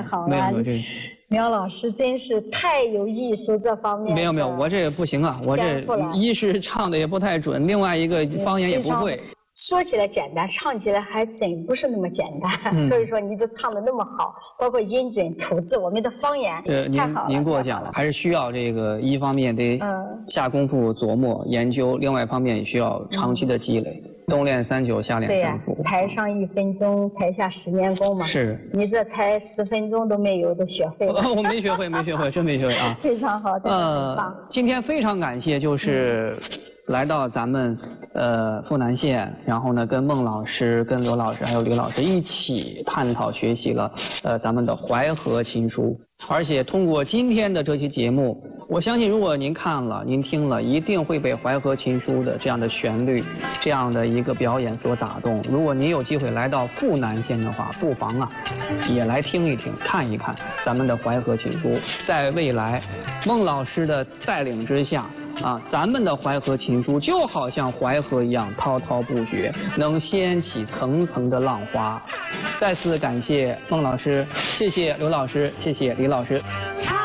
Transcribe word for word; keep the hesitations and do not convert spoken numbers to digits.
好啊。 没有没有这。 苗老师真是太有艺术这方面。 没有没有，我这不行啊，我这一是唱的也不太准，另外一个方言也不会。 说起来简单，唱起来还真不是那么简单。嗯、所以说你都唱的那么好，包括音准、吐字，我们的方言呃， 太好了。 您您给我讲了，还是需要这个一方面得下功夫琢磨研究，另外一方面也需要长期的积累。嗯冬练三九，夏练三伏。 对呀、啊，台上一分钟，台下十年功嘛。 是。 你这才十分钟都没有，都学会了。 我没学会，没学会，真没学会啊。 非常好，真的很棒。 呃，今天非常感谢，就是来到咱们呃富南县，然后呢跟孟老师、跟刘老师还有李老师一起探讨学习了呃咱们的淮河琴书，而且通过今天的这期节目。我相信，如果您看了、您听了，一定会被淮河琴书的这样的旋律、这样的一个表演所打动。如果您有机会来到富南县的话，不妨啊，也来听一听、看一看咱们的淮河琴书。在未来，孟老师的带领之下，啊，咱们的淮河琴书就好像淮河一样滔滔不绝，能掀起层层的浪花。再次感谢孟老师，谢谢刘老师，谢谢李老师。